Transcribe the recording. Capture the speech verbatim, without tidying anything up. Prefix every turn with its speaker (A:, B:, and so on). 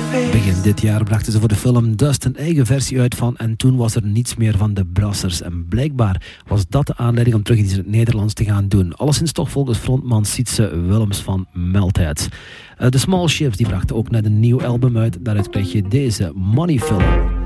A: Begin dit jaar brachten ze voor de film Dust een eigen versie uit van en toen was er niets meer van de Brassers. En blijkbaar was dat de aanleiding om terug iets in het Nederlands te gaan doen. Alleszins toch volgens frontman Sietse Willems van Meltheads. De Small Ships die brachten ook net een nieuw album uit. Daaruit krijg je deze Money Filler.